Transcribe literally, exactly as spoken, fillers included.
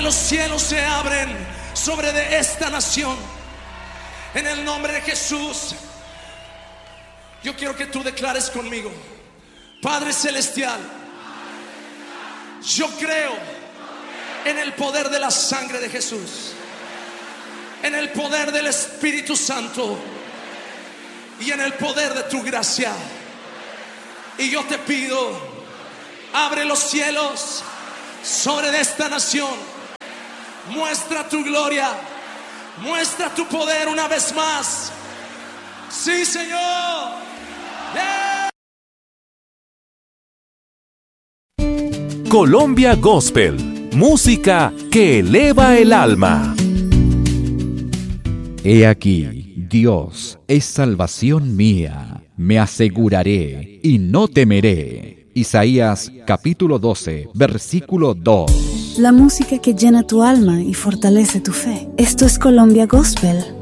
los cielos se abren sobre de esta nación. En el nombre de Jesús, yo quiero que tú declares conmigo: Padre Celestial, yo creo en el poder de la sangre de Jesús, en el poder del Espíritu Santo y en el poder de tu gracia. Y yo te pido, abre los cielos sobre de esta nación. Muestra tu gloria, muestra tu poder una vez más. Sí, Señor. Yeah. Colombia Gospel, música que eleva el alma. He aquí, Dios es salvación mía, me aseguraré y no temeré. Isaías capítulo doce, versículo dos. La música que llena tu alma y fortalece tu fe. Esto es Colombia Gospel.